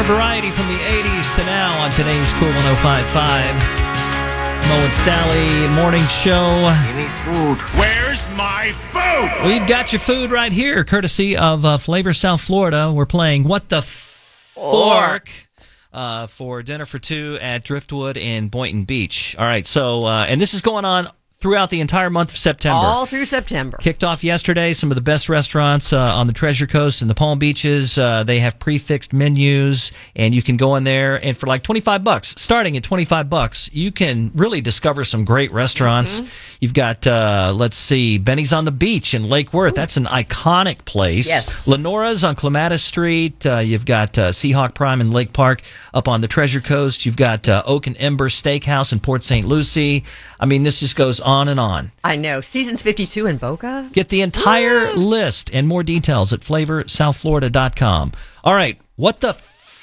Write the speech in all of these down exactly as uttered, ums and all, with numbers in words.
variety from the eighties to now on today's Cool one oh five point five. Mo and Sally morning show. Give me food. Where's my food? We've got your food right here, courtesy of uh, Flavor South Florida. We're playing What the Fork uh, for dinner for two at Driftwood in Boynton Beach. All right, so, uh, and this is going on throughout the entire month of September. All through September. Kicked off yesterday. Some of the best restaurants uh, on the Treasure Coast and the Palm Beaches. Uh, they have prefixed menus, and you can go in there, and for like twenty-five bucks, starting at twenty-five bucks, you can really discover some great restaurants. Mm-hmm. You've got, uh, let's see, Benny's on the Beach in Lake Worth. Ooh. That's an iconic place. Yes. Lenora's on Clematis Street. Uh, you've got uh, Seahawk Prime in Lake Park up on the Treasure Coast. You've got uh, Oak and Ember Steakhouse in Port Saint Lucie. I mean, this just goes on and on. I know. Seasons fifty-two in Boca. Get the entire yeah. list and more details at flavor south florida dot com. All right. What the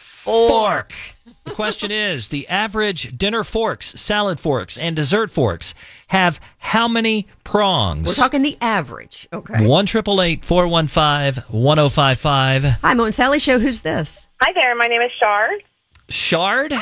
fork? The question is, the average dinner forks, salad forks, and dessert forks have how many prongs? We're talking the average. Okay. one eight eight eight, four one five, one oh five five. Hi, Mo and Sally Show. Who's this? Hi there. My name is Shard. Shard?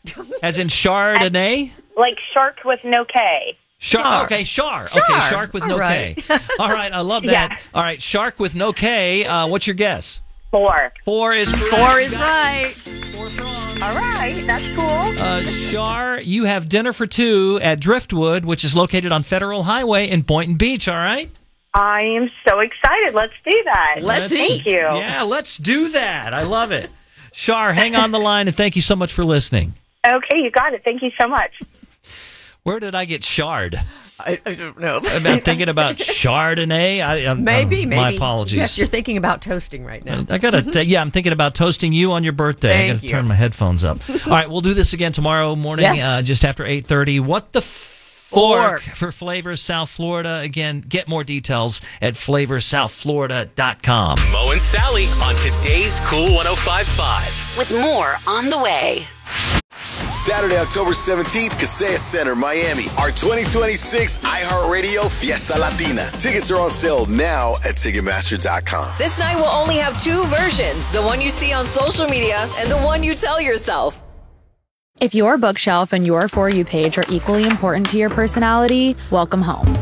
As in Chardonnay? Like shark with no K. Shark. Char. Okay, Char. Char. Okay, shark with All no right. K. All right, I love that. Yeah. All right, shark with no K. Uh, what's your guess? Four. Four is correct. Four is right. Four prongs. All right. That's cool. Uh, Char, you have dinner for two at Driftwood, which is located on Federal Highway in Boynton Beach, all right? I am so excited. Let's do that. Let's Thank eat. you. Yeah, let's do that. I love it. Char, hang on the line, and thank you so much for listening. Okay, you got it. Thank you so much. Where did I get Shard? I, I don't know. I'm thinking about Chardonnay. I, I'm, Maybe, um, maybe. My apologies. Yes, you're thinking about toasting right now. I gotta, t- yeah, I'm thinking about toasting you on your birthday. Thank I gotta you. turn my headphones up. All right, we'll do this again tomorrow morning, Yes. uh, just after eight thirty. What the fork, Fork. for Flavor South Florida? Again, get more details at flavor south florida dot com. Mo and Sally on today's Cool one oh five point five. With more on the way. Saturday, October seventeenth, Kaseya Center, Miami. Our twenty twenty-six iHeartRadio Fiesta Latina. Tickets are on sale now at ticketmaster dot com. This night will only have two versions, the one you see on social media and the one you tell yourself. If your bookshelf and your For You page are equally important to your personality, welcome home.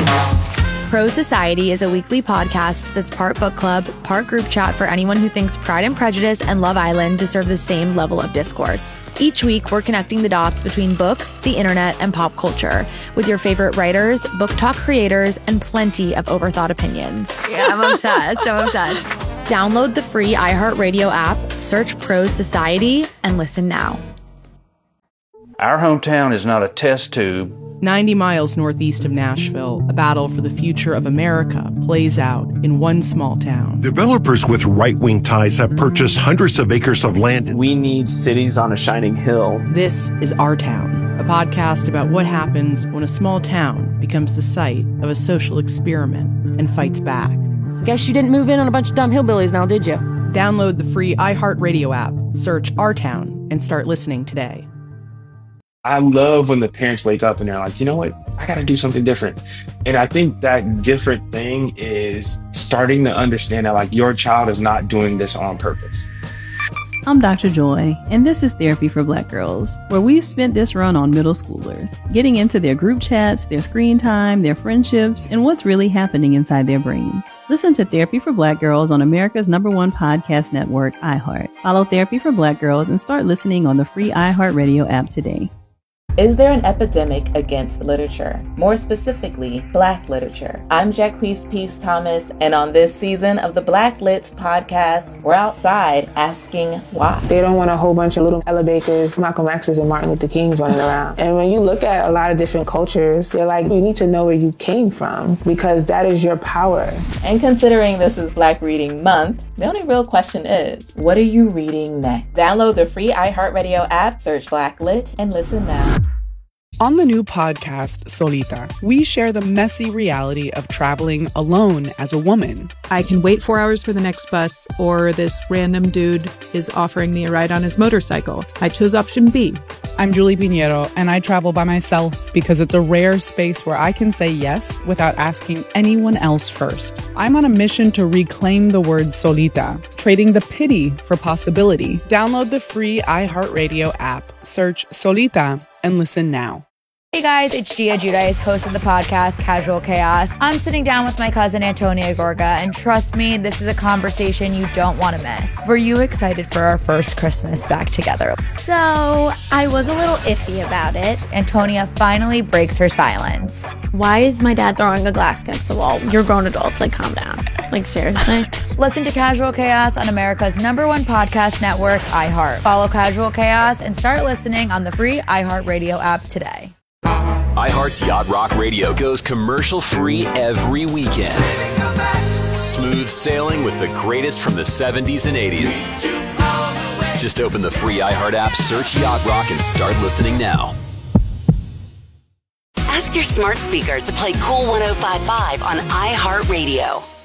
Pro Society is a weekly podcast that's part book club, part group chat for anyone who thinks Pride and Prejudice and Love Island deserve the same level of discourse. Each week, we're connecting the dots between books, the internet, and pop culture with your favorite writers, book talk creators, and plenty of overthought opinions. Yeah, I'm obsessed. I'm obsessed. Download the free iHeartRadio app, search Pro Society, and listen now. Our hometown is not a test tube. ninety miles northeast of Nashville, a battle for the future of America plays out in one small town. Developers with right-wing ties have purchased hundreds of acres of land. We need cities on a shining hill. This is Our Town, a podcast about what happens when a small town becomes the site of a social experiment and fights back. Guess you didn't move in on a bunch of dumb hillbillies now, did you? Download the free iHeartRadio app, search Our Town, and start listening today. I love when the parents wake up and they're like, you know what, I got to do something different. And I think that different thing is starting to understand that like your child is not doing this on purpose. I'm Doctor Joy, and this is Therapy for Black Girls, where we've spent this run on middle schoolers, getting into their group chats, their screen time, their friendships, and what's really happening inside their brains. Listen to Therapy for Black Girls on America's number one podcast network, iHeart. Follow Therapy for Black Girls and start listening on the free iHeartRadio app today. Is there an epidemic against literature? More specifically, Black literature. I'm Jacquees Peace Thomas, and on this season of the Black Lit podcast, we're outside asking why. They don't want a whole bunch of little Ella Bakers, Malcolm X's, and Martin Luther Kings running around. And when you look at a lot of different cultures, they're like, you need to know where you came from, because that is your power. And considering this is Black Reading Month, the only real question is, what are you reading next? Download the free iHeartRadio app, search Black Lit, and listen now. On the new podcast, Solita, we share the messy reality of traveling alone as a woman. I can wait four hours for the next bus, or this random dude is offering me a ride on his motorcycle. I chose option B. I'm Julie Pinheiro, and I travel by myself because it's a rare space where I can say yes without asking anyone else first. I'm on a mission to reclaim the word solita, trading the pity for possibility. Download the free iHeartRadio app, search Solita, and listen now. Hey guys, it's Gia Giudice, host of the podcast Casual Chaos. I'm sitting down with my cousin Antonia Gorga, and trust me, this is a conversation you don't want to miss. Were you excited for our first Christmas back together? So, I was a little iffy about it. Antonia finally breaks her silence. Why is my dad throwing a glass against the wall? You're grown adults, like calm down. Like seriously? Listen to Casual Chaos on America's number one podcast network, iHeart. Follow Casual Chaos and start listening on the free iHeartRadio app today. iHeart's Yacht Rock Radio goes commercial-free every weekend. Smooth sailing with the greatest from the seventies and eighties. Just open the free iHeart app, search Yacht Rock, and start listening now. Ask your smart speaker to play Cool one oh five point five on iHeartRadio.